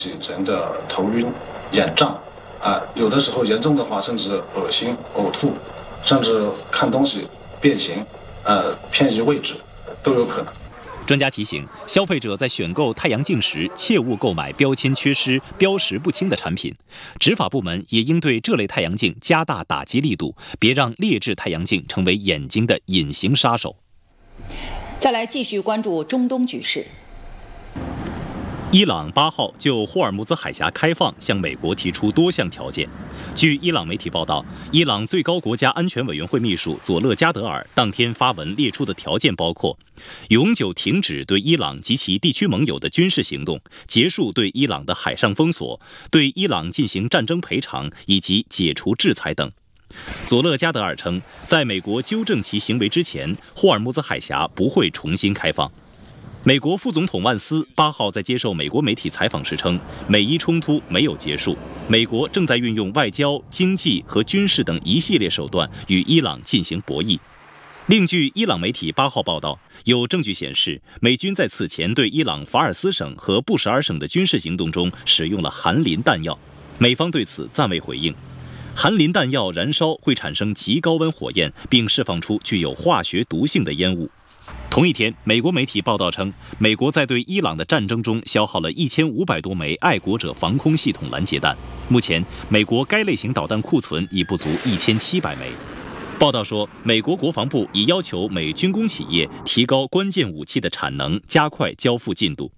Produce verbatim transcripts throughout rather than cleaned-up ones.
人的头晕、眼胀，啊、呃，有的时候严重的话，甚至恶心、呕吐，甚至看东西变形，呃，偏移位置都有可能。 专家提醒，消费者在选购太阳镜时，切勿购买标签缺失、标识不清的产品。执法部门也应对这类太阳镜加大打击力度，别让劣质太阳镜成为眼睛的隐形杀手。 再来继续关注中东局势。 伊朗八号就霍尔木兹海峡开放向美国提出多项条件。据伊朗媒体报道，伊朗最高国家安全委员会秘书佐勒加德尔当天发文列出的条件包括：永久停止对伊朗及其地区盟友的军事行动，结束对伊朗的海上封锁，对伊朗进行战争赔偿以及解除制裁等。佐勒加德尔称，在美国纠正其行为之前，霍尔木兹海峡不会重新开放。美国副总统万斯八号在接受美国媒体采访时称，美伊冲突没有结束，美国正在运用外交、经济和军事等一系列手段与伊朗进行博弈。另据伊朗媒体八号报道，有证据显示，美军在此前对伊朗法尔斯省和布什尔省的军事行动中使用了含磷弹药，美方对此暂未回应。含磷弹药燃烧会产生极高温火焰，并释放出具有化学毒性的烟雾。同一天，美国媒体报道称，美国在对伊朗的战争中消耗了一千五百多枚爱国者防空系统拦截弹。目前，美国该类型导弹库存已不足一千七百枚。报道说，美国国防部已要求美军工企业提高关键武器的产能，加快交付进度。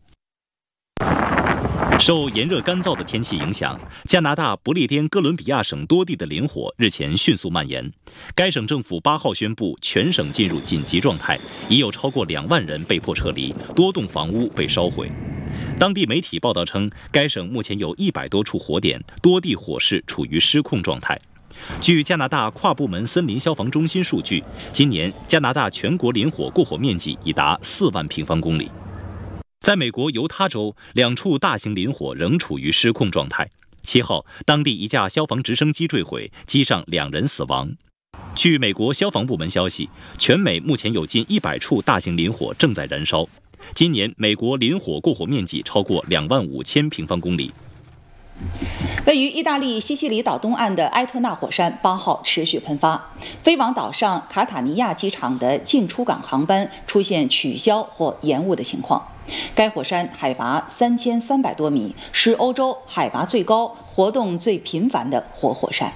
受炎热干燥的天气影响，加拿大不列颠哥伦比亚省多地的林火日前迅速蔓延。该省政府八号宣布全省进入紧急状态，已有超过两万人被迫撤离，多栋房屋被烧毁。当地媒体报道称，该省目前有一百多处火点，多地火势处于失控状态。据加拿大跨部门森林消防中心数据，今年加拿大全国林火过火面积已达四万平方公里。在美国犹他州，两处大型林火仍处于失控状态。七号，当地一架消防直升机坠毁，机上两人死亡。据美国消防部门消息，全美目前有近一百处大型林火正在燃烧。今年，美国林火过火面积超过两万五千平方公里。 位于意大利西西里岛东岸的埃特纳火山八号持续喷发，飞往岛上卡塔尼亚机场的进出港航班出现取消或延误的情况。该火山海拔三千三百多米，是欧洲海拔最高、活动最频繁的活火山。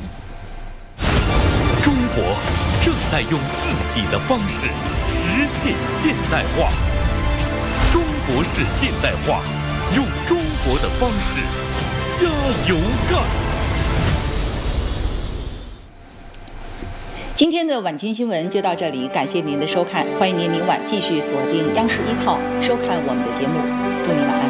中国正在用自己的方式实现现代化。中国式现代化，用中国的方式加油干！ 今天的晚间新闻就到这里，感谢您的收看，欢迎您明晚继续锁定央视一套收看我们的节目，祝您晚安。